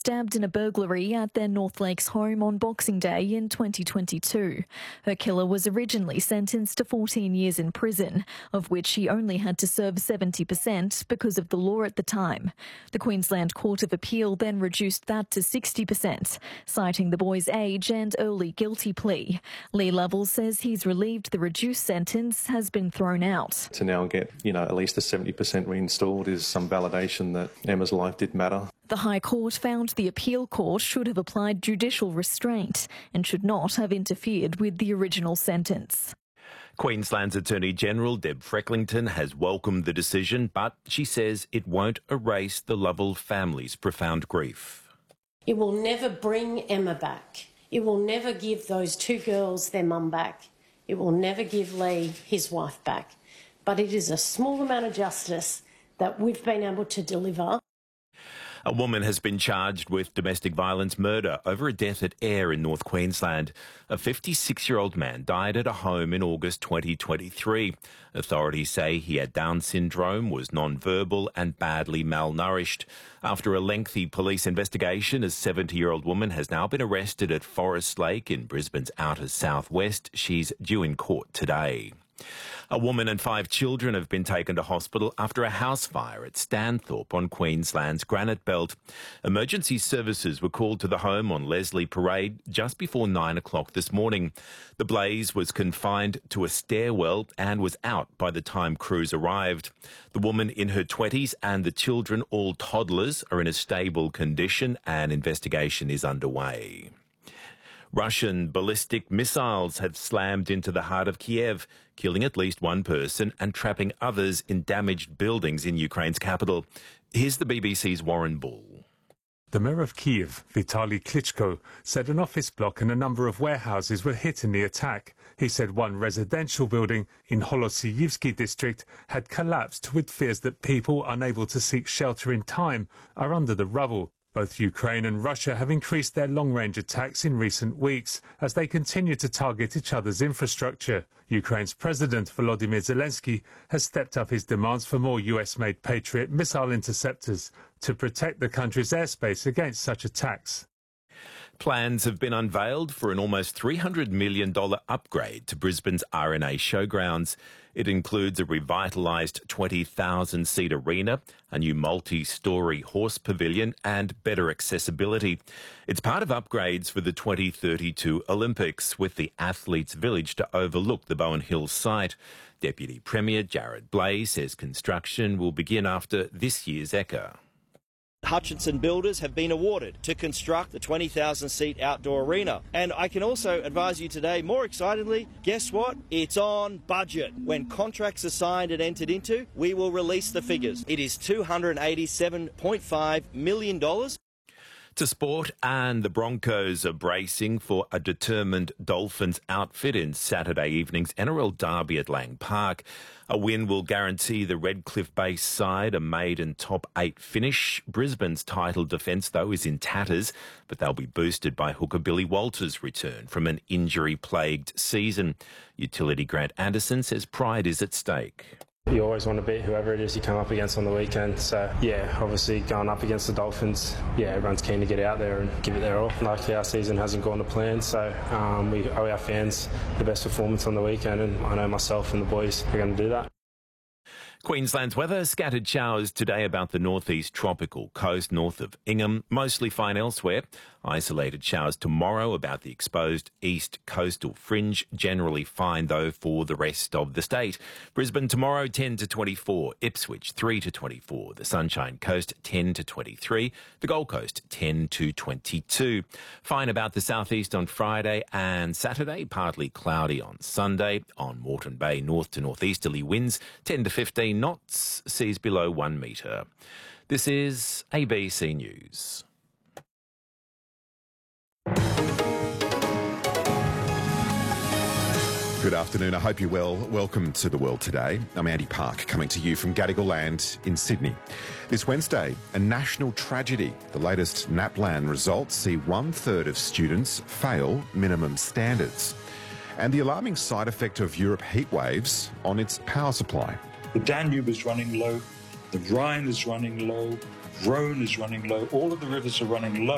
stabbed in a burglary at their North Lakes home on Boxing Day in 2022. Her killer was originally sentenced to 14 years in prison, of which she only had to serve 70% because of the law at the time. The Queensland Court of Appeal then reduced that to 60%, citing the boy's age and early guilty plea. Lee Lovell says he's relieved the reduced sentence has been thrown out. To now get, at least a 70% reinstalled is some validation that Emma's life did matter. The High Court found the appeal court should have applied judicial restraint and should not have interfered with the original sentence. Queensland's Attorney-General Deb Frecklington has welcomed the decision, but she says it won't erase the Lovell family's profound grief. It will never bring Emma back. It will never give those two girls their mum back. It will never give Lee his wife back. But it is a small amount of justice that we've been able to deliver. A woman has been charged with domestic violence murder over a death at Ayr in North Queensland. A 56-year-old man died at a home in August 2023. Authorities say he had Down syndrome, was non-verbal and badly malnourished. After a lengthy police investigation, a 70-year-old woman has now been arrested at Forest Lake in Brisbane's outer southwest. She's due in court today. A woman and 5 children have been taken to hospital after a house fire at Stanthorpe on Queensland's Granite Belt. Emergency services were called to the home on Leslie Parade just before 9 o'clock this morning. The blaze was confined to a stairwell and was out by the time crews arrived. The woman in her 20s and the children, all toddlers, are in a stable condition and investigation is underway. Russian ballistic missiles have slammed into the heart of Kiev, killing at least one person and trapping others in damaged buildings in Ukraine's capital. Here's the BBC's Warren Bull. The mayor of Kiev, Vitaly Klitschko, said an office block and a number of warehouses were hit in the attack. He said one residential building in Holosiyivsky district had collapsed, with fears that people unable to seek shelter in time are under the rubble. Both Ukraine and Russia have increased their long-range attacks in recent weeks as they continue to target each other's infrastructure. Ukraine's President Volodymyr Zelensky has stepped up his demands for more US-made Patriot missile interceptors to protect the country's airspace against such attacks. Plans have been unveiled for an almost $300 million upgrade to Brisbane's RNA Showgrounds. It includes a revitalised 20,000-seat arena, a new multi-storey horse pavilion and better accessibility. It's part of upgrades for the 2032 Olympics, with the Athletes' Village to overlook the Bowen Hills site. Deputy Premier Jared Blay says construction will begin after this year's Ekka. Hutchinson Builders have been awarded to construct the 20,000-seat outdoor arena. And I can also advise you today, more excitedly, guess what? It's on budget. When contracts are signed and entered into, we will release the figures. It is $287.5 million. To sport, and the Broncos are bracing for a determined Dolphins outfit in Saturday evening's NRL derby at Lang Park. A win will guarantee the Redcliffe-based side a maiden top 8 finish. Brisbane's title defence, though, is in tatters, but they'll be boosted by hooker Billy Walters' return from an injury-plagued season. Utility Grant Anderson says pride is at stake. You always want to beat whoever it is you come up against on the weekend. So, obviously going up against the Dolphins, everyone's keen to get out there and give it their all. Like, our season hasn't gone to plan, so we owe our fans the best performance on the weekend, and I know myself and the boys are going to do that. Queensland's weather, scattered showers today about the northeast tropical coast north of Ingham, mostly fine elsewhere. Isolated showers tomorrow about the exposed east coastal fringe, generally fine though for the rest of the state. Brisbane tomorrow 10 to 24, Ipswich 3 to 24, the Sunshine Coast 10 to 23, the Gold Coast 10 to 22. Fine about the southeast on Friday and Saturday, partly cloudy on Sunday. On Moreton Bay, north to northeasterly winds 10 to 15 knots, seas below 1 metre. This is ABC News. Good afternoon. I hope you're well. Welcome to The World Today. I'm Andy Park, coming to you from Gadigal Land in Sydney. This Wednesday, a national tragedy. The latest NAPLAN results see 1/3 of students fail minimum standards. And the alarming side effect of Europe heat waves on its power supply. The Danube is running low, the Rhine is running low, Rhone is running low, all of the rivers are running low.